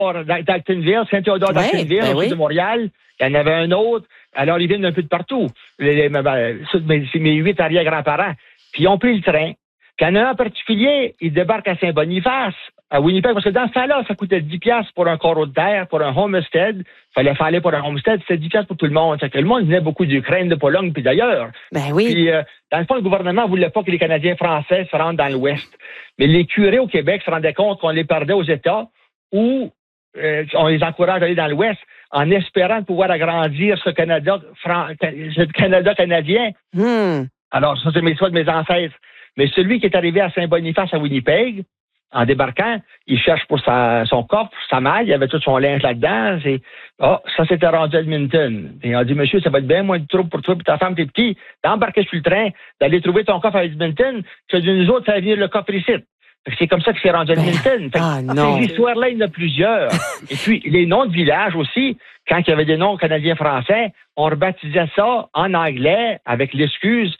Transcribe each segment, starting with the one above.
d'Actonville, Saint-Théodore d'Actonville, au sud de Montréal. Il y en avait un autre. Alors, ils viennent un peu de partout. C'est mes 8 arrière-grands-parents. Puis, ils ont pris le train. Puis, il y en a un en particulier, il débarque à Saint-Boniface, à Winnipeg, parce que dans ce temps-là, ça coûtait 10$ pour un carreau de terre, pour un homestead. Il fallait faire aller pour un homestead, c'était 10$ pour tout le monde. Le monde venait beaucoup d'Ukraine, de Pologne, puis d'ailleurs. Ben oui. Puis, dans le fond, le gouvernement ne voulait pas que les Canadiens français se rendent dans l'Ouest. Mais les curés au Québec se rendaient compte qu'on les perdait aux États ou on les encourage à aller dans l'Ouest en espérant pouvoir agrandir ce Canada canadien. Alors, ça, c'est mes choix de mes ancêtres. Mais celui qui est arrivé à Saint-Boniface, à Winnipeg, en débarquant, il cherche pour son coffre, sa malle, il y avait tout son linge là-dedans. Ça s'était rendu à Edmonton. Et on a dit, monsieur, ça va être bien moins de trouble pour toi et ta femme, tes petits, d'embarquer sur le train, d'aller trouver ton coffre à Edmonton, que nous autres, ça va venir le coffre ici. C'est comme ça que c'est rendu à Edmonton. Ces histoires-là, il y en a plusieurs. Et puis, les noms de villages aussi, quand il y avait des noms canadiens-français, on rebaptisait ça en anglais avec l'excuse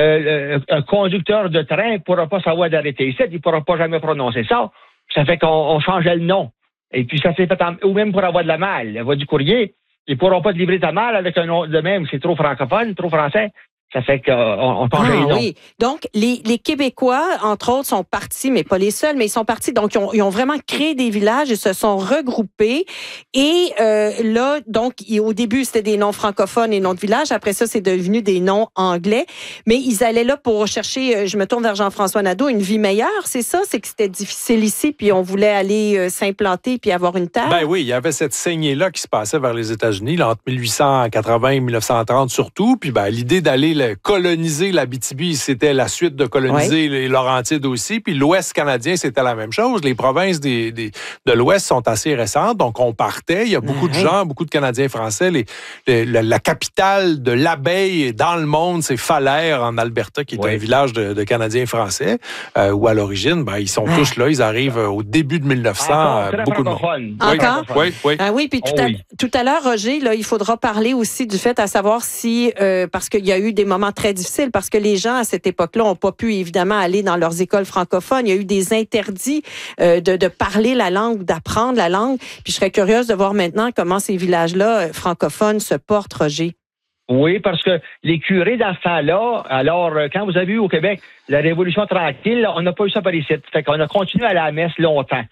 un conducteur de train ne pourra pas savoir d'arrêter ici, il ne pourra pas jamais prononcer ça. Ça fait qu'on changeait le nom. Et puis, ça s'est fait ou même pour avoir de la malle, la voie du courrier, ils ne pourront pas te livrer ta malle avec un nom de même, c'est trop francophone, trop français. Ça fait qu'on changeait les noms. Oui. Donc, les Québécois, entre autres, sont partis, mais pas les seuls, mais ils sont partis. Donc, ils ont vraiment créé des villages et se sont regroupés. Et là, donc, au début, c'était des noms francophones et noms de villages. Après ça, c'est devenu des noms anglais. Mais ils allaient là pour chercher, je me tourne vers Jean-François Nadeau, une vie meilleure, c'est ça? C'est que c'était difficile ici, puis on voulait aller s'implanter puis avoir une terre? Ben oui, il y avait cette saignée-là qui se passait vers les États-Unis, là, entre 1880 et 1930 surtout. Puis l'idée d'aller coloniser l'Abitibi, c'était la suite de coloniser les Laurentides aussi. Puis l'Ouest canadien, c'était la même chose. Les provinces de l'Ouest sont assez récentes, donc on partait. Il y a beaucoup de gens, beaucoup de Canadiens français. La capitale de l'abeille dans le monde, c'est Falaire, en Alberta, qui est un village de Canadiens français, où à l'origine, ils sont tous là. Ils arrivent au début de 1900. Beaucoup de monde. Encore? Oui. Oui, puis tout à l'heure, Roger, là, il faudra parler aussi du fait à savoir si, parce qu'il y a eu des moments très difficiles, parce que les gens, à cette époque-là, n'ont pas pu, évidemment, aller dans leurs écoles francophones. Il y a eu des interdits de parler la langue, d'apprendre la langue. Puis je serais curieuse de voir maintenant comment ces villages-là francophones se portent, Roger. Oui, parce que les curés, dans ce temps-là, alors, quand vous avez eu au Québec la Révolution tranquille, on n'a pas eu ça par ici. Fait qu'on a continué à la messe longtemps.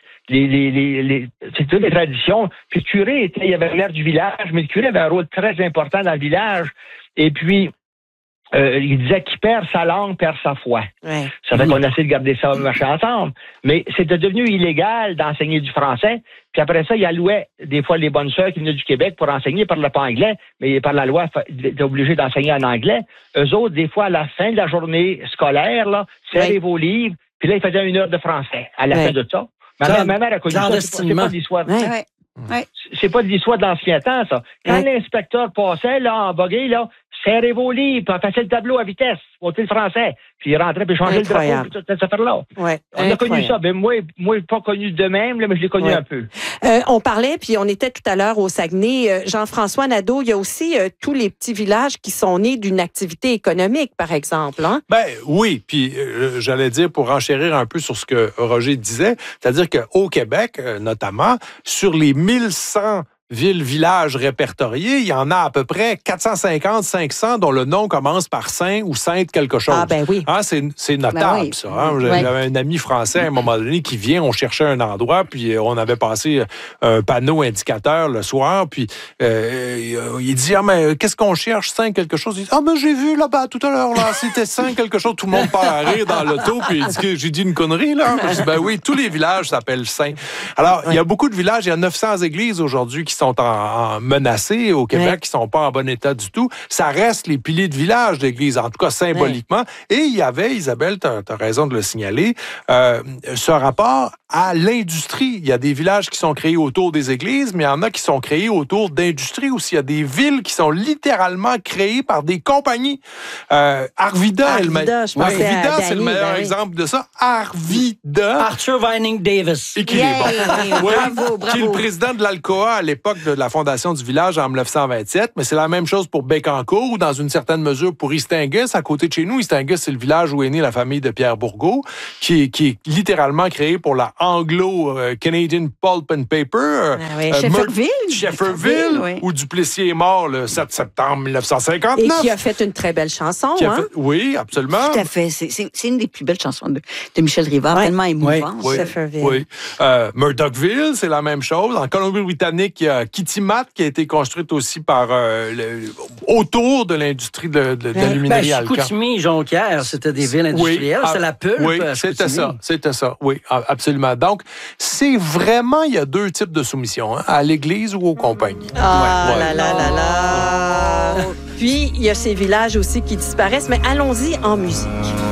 C'est toutes les traditions. Puis le curé, il y avait l'air du village, mais le curé avait un rôle très important dans le village. Et puis, il disait qu'il perd sa langue, perd sa foi. Ça fait qu'on a essayé de garder ça marcher ensemble. Mais c'était devenu illégal d'enseigner du français. Puis après ça, il allouait des fois les bonnes sœurs qui venaient du Québec pour enseigner, par le pas anglais, mais par la loi, ils étaient obligés d'enseigner en anglais. Eux autres, des fois, à la fin de la journée scolaire, là, serrez vos livres, puis là, ils faisaient 1 heure de français à la fin de ça. Ma mère a connu ça, c'est pas de l'histoire. C'est pas de l'histoire de l'ancien temps, ça. Quand l'inspecteur passait, là, en buggy, là, serrez vos livres, puis passez le tableau à vitesse, monter le français, puis il rentrait, puis changer le drapeau, puis toute cette affaire-là. On a connu ça. Ben, moi, pas connu de même, là, mais je l'ai connu un peu. On parlait, puis on était tout à l'heure au Saguenay. Jean-François Nadeau, il y a aussi tous les petits villages qui sont nés d'une activité économique, par exemple. Hein? Ben oui, puis j'allais dire, pour enchérir un peu sur ce que Roger disait, c'est-à-dire qu'au Québec, notamment, sur les 1100 villes-villages répertoriés, il y en a à peu près 450-500 dont le nom commence par Saint ou Sainte quelque chose. Ah ben oui. C'est notable, ça. Hein? J'avais un ami français à un moment donné qui vient, on cherchait un endroit, puis on avait passé un panneau indicateur le soir, puis il dit « Ah, mais qu'est-ce qu'on cherche? Saint quelque chose? » Il dit « Ah, mais j'ai vu là-bas tout à l'heure, là, c'était Saint quelque chose. » Tout le monde part à rire dans l'auto, puis il dit que j'ai dit une connerie, là. Je dis « Ben oui, tous les villages s'appellent Saint. » Alors, il y a beaucoup de villages, il y a 900 églises aujourd'hui qui sont menacés au Québec, qui sont pas en bon état du tout. Ça reste les piliers de village d'église, en tout cas symboliquement. Et il y avait, Isabelle, tu as raison de le signaler, ce rapport à l'industrie. Il y a des villages qui sont créés autour des églises, mais il y en a qui sont créés autour d'industries aussi. Il y a des villes qui sont littéralement créées par des compagnies. Arvida, c'est le meilleur exemple de ça. Arvida. Arthur Vining Davis. Et qui est bon. Bravo. Qui est le président de l'Alcoa à l'époque. l'époque de la fondation du village en 1927, mais c'est la même chose pour Bécancour ou dans une certaine mesure pour Istingus, à côté de chez nous. Istingus, c'est le village où est née la famille de Pierre Bourgault, qui est littéralement créé pour la Anglo-Canadian Pulp and Paper. Shefferville, où Duplessis est mort le 7 septembre 1959. Et qui a fait une très belle chanson. Oui, absolument. Tout à fait. C'est une des plus belles chansons de Michel Rivard, tellement émouvante. Oui. Murdochville, c'est la même chose. En Colombie-Britannique, il y a Kitimat qui a été construite aussi par autour de l'industrie de l'aluminerie Alcan. Chicoutimi, Jonquière, c'était des villes industrielles. C'était la pulpe. Oui, c'était ça. Oui, absolument. Donc, c'est vraiment, il y a deux types de soumission, à l'Église ou aux compagnies. Puis, il y a ces villages aussi qui disparaissent, mais allons-y en musique.